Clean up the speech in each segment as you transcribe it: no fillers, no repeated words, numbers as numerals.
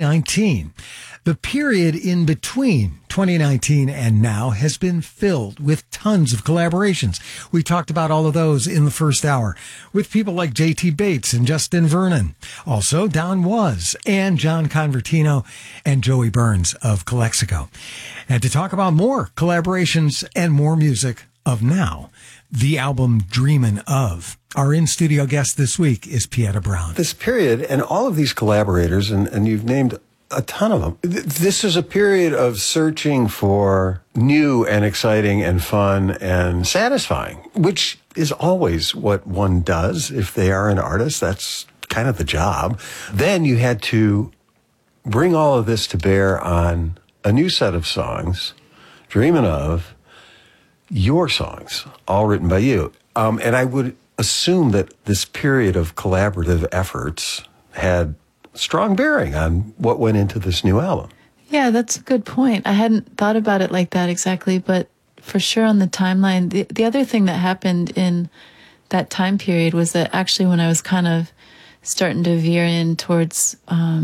2019. The period in between 2019 and now has been filled with tons of collaborations. We talked about all of those in the first hour with people like J.T. Bates and Justin Vernon. Also, Don Was and John Convertino and Joey Burns of Calexico. And to talk about more collaborations and more music of now, the album Dreamin' Of. Our in-studio guest this week is Pieta Brown. This period and all of these collaborators, and you've named a ton of them. This is a period of searching for new and exciting and fun and satisfying, which is always what one does if they are an artist. That's kind of the job. Then you had to bring all of this to bear on a new set of songs, Dreamin' Of, your songs, all written by you. And I would assume that this period of collaborative efforts had strong bearing on what went into this new album. Yeah, that's a good point. I hadn't thought about it like that exactly, but for sure on the timeline, the other thing that happened in that time period was that actually when I was kind of starting to veer in towards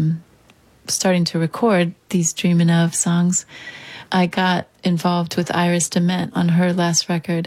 starting to record these Dreamin' Of songs, I got involved with Iris DeMent on her last record.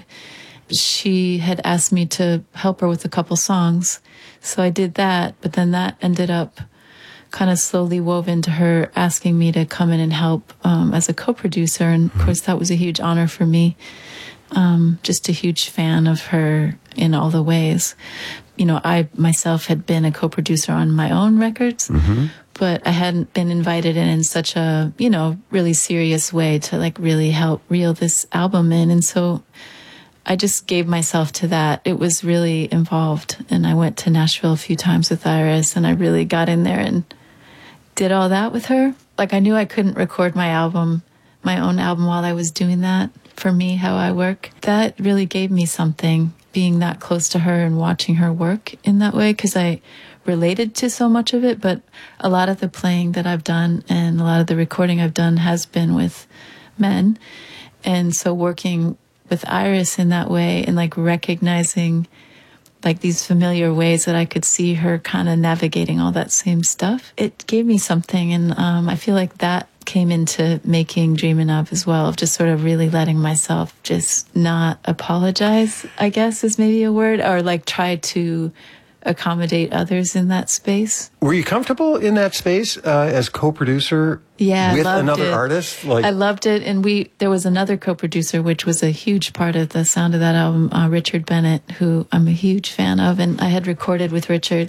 She had asked me to help her with a couple songs, so I did that, but then that ended up kind of slowly wove into her asking me to come in and help as a co-producer. And of course, that was a huge honor for me. Just a huge fan of her in all the ways. You know, I myself had been a co-producer on my own records, but I hadn't been invited in such a, you know, really serious way to like really help reel this album in. And so I just gave myself to that. It was really involved. And I went to Nashville a few times with Iris, and I really got in there and did all that with her. Like, I knew I couldn't record my own album while I was doing that. For me, how I work, that really gave me something, being that close to her and watching her work in that way, because I related to so much of it. But a lot of the playing that I've done and a lot of the recording I've done has been with men. And so working with Iris in that way and like recognizing like these familiar ways that I could see her kind of navigating all that same stuff, it gave me something. And I feel like that came into making Dreamin' Of as well, of just sort of really letting myself just not apologize, I guess is maybe a word, or like try to accommodate others in that space. Were you comfortable in that space as co-producer with another artist? I loved it. And there was another co-producer, which was a huge part of the sound of that album, Richard Bennett, who I'm a huge fan of. And I had recorded with Richard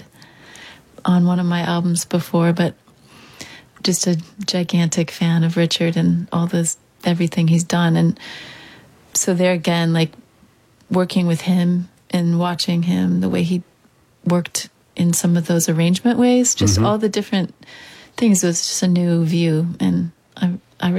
on one of my albums before, but just a gigantic fan of Richard and everything he's done. And so there again, like working with him and watching him, the way he worked in some of those arrangement ways, just all the different things. It was just a new view, and